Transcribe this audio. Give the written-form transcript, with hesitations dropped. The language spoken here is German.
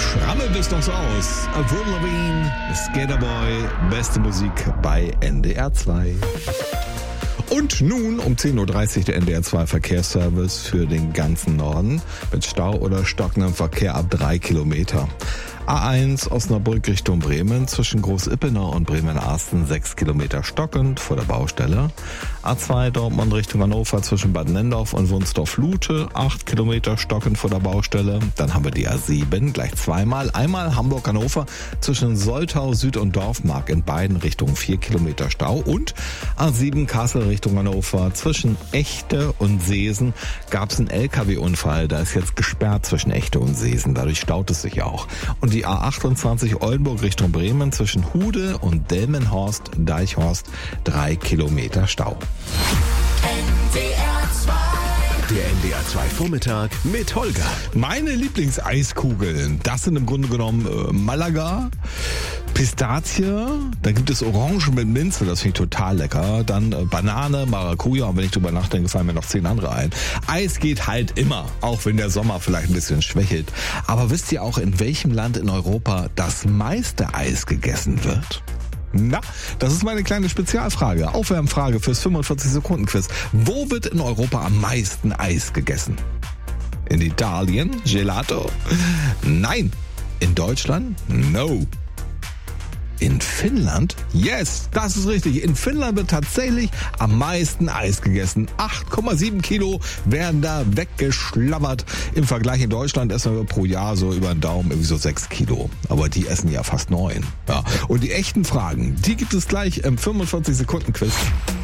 schrammelt es doch so aus. Avril Lavigne, Skaterboy, beste Musik bei NDR 2. Und nun um 10.30 Uhr der NDR 2 Verkehrsservice für den ganzen Norden mit Stau oder stockendem Verkehr ab 3 Kilometer. A1 Osnabrück Richtung Bremen zwischen Groß-Ippenau und Bremen-Arsten 6 Kilometer stockend vor der Baustelle. A2 Dortmund Richtung Hannover zwischen Bad Nendorf und Wunsdorf-Lute 8 Kilometer stockend vor der Baustelle. Dann haben wir die A7 gleich zweimal. Einmal Hamburg-Hannover zwischen Soltau Süd und Dorfmark in beiden Richtungen 4 Kilometer Stau. Und A7 Kassel Richtung Hannover zwischen Echte und Seesen gab es einen LKW-Unfall. Da ist jetzt gesperrt zwischen Echte und Seesen. Dadurch staut es sich auch. Und die A28 Oldenburg Richtung Bremen zwischen Hude und Delmenhorst-Deichhorst 3 Kilometer Stau. Der NDR 2 Vormittag mit Holger. Meine Lieblingseiskugeln, das sind im Grunde genommen Malaga, Pistazie, dann gibt es Orange mit Minze, das finde ich total lecker, dann Banane, Maracuja und wenn ich drüber nachdenke, fallen mir noch 10 andere ein. Eis geht halt immer, auch wenn der Sommer vielleicht ein bisschen schwächelt. Aber wisst ihr auch, in welchem Land in Europa das meiste Eis gegessen wird? Na, das ist meine kleine Spezialfrage. Aufwärmfrage fürs 45-Sekunden-Quiz. Wo wird in Europa am meisten Eis gegessen? In Italien? Gelato? Nein. In Deutschland? No. In Finnland? Yes, das ist richtig. In Finnland wird tatsächlich am meisten Eis gegessen. 8,7 Kilo werden da weggeschlabbert. Im Vergleich in Deutschland essen wir pro Jahr so über den Daumen irgendwie so 6 Kilo. Aber die essen ja fast 9. Ja. Und die echten Fragen, die gibt es gleich im 45-Sekunden-Quiz.